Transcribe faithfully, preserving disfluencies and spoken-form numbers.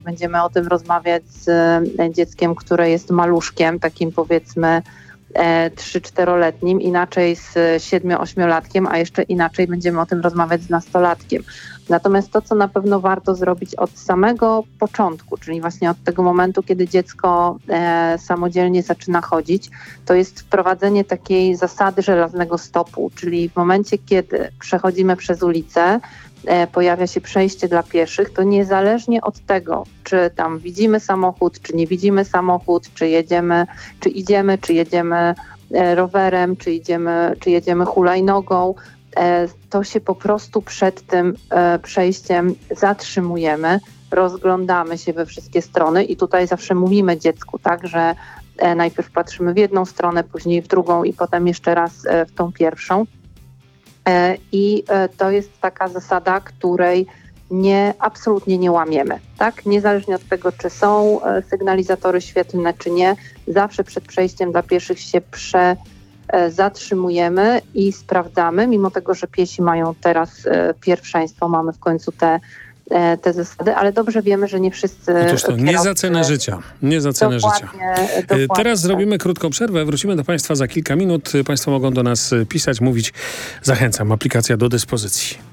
będziemy o tym rozmawiać z dzieckiem, które jest maluszkiem, takim powiedzmy trzy-czteroletnim, inaczej z siedmiu-ośmiolatkiem, a jeszcze inaczej będziemy o tym rozmawiać z nastolatkiem. Natomiast to, co na pewno warto zrobić od samego początku, czyli właśnie od tego momentu, kiedy dziecko e, samodzielnie zaczyna chodzić, to jest wprowadzenie takiej zasady żelaznego stopu, czyli w momencie, kiedy przechodzimy przez ulicę, e, pojawia się przejście dla pieszych, to niezależnie od tego, czy tam widzimy samochód, czy nie widzimy samochód, czy jedziemy, czy idziemy, czy jedziemy e, rowerem, czy idziemy, czy jedziemy hulajnogą, to się po prostu przed tym przejściem zatrzymujemy, rozglądamy się we wszystkie strony i tutaj zawsze mówimy dziecku, tak, że najpierw patrzymy w jedną stronę, później w drugą i potem jeszcze raz w tą pierwszą. I to jest taka zasada, której nie, absolutnie nie łamiemy, tak? Niezależnie od tego, czy są sygnalizatory świetlne, czy nie, zawsze przed przejściem dla pieszych się prze zatrzymujemy i sprawdzamy, mimo tego, że piesi mają teraz e, pierwszeństwo, mamy w końcu te, e, te zasady, ale dobrze wiemy, że nie wszyscy... Otóż to, nie za cenę życia. Nie za cenę dokładnie, życia. Dokładnie. Teraz zrobimy krótką przerwę, wrócimy do Państwa za kilka minut. Państwo mogą do nas pisać, mówić. Zachęcam, aplikacja do dyspozycji.